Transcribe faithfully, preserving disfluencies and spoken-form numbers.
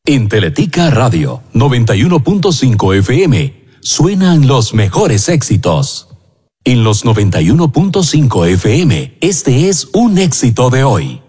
En Teletica Radio noventa y uno punto cinco F M suenan los mejores éxitos. En los noventa y uno punto cinco F M, este es un éxito de hoy.